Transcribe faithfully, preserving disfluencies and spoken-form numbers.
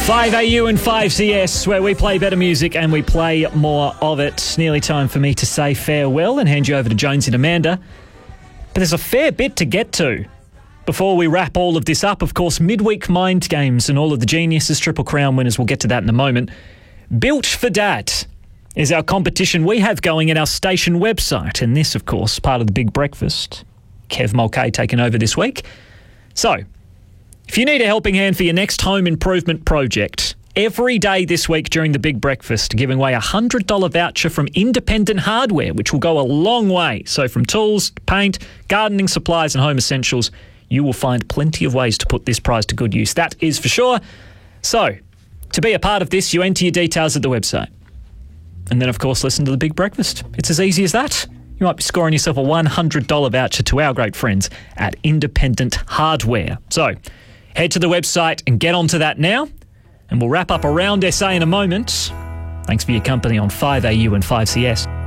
five A U and five C S, where we play better music and we play more of it. Nearly time for me to say farewell and hand you over to Jonesy and Amanda. But there's a fair bit to get to. Before we wrap all of this up, of course, midweek mind games and all of the geniuses, Triple Crown winners, we'll get to that in a moment. Built for Dad is our competition we have going at our station website. And this, of course, part of the Big Breakfast. Kev Mulcahy taking over this week. So, if you need a helping hand for your next home improvement project, every day this week during the Big Breakfast, giving away a one hundred dollars voucher from Independent Hardware, which will go a long way. So from tools, paint, gardening supplies and home essentials, you will find plenty of ways to put this prize to good use. That is for sure. So, to be a part of this, you enter your details at the website. And then, of course, listen to the Big Breakfast. It's as easy as that. You might be scoring yourself a one hundred dollars voucher to our great friends at Independent Hardware. So, head to the website and get onto that now. And we'll wrap up Around S A in a moment. Thanks for your company on five A U and five C S.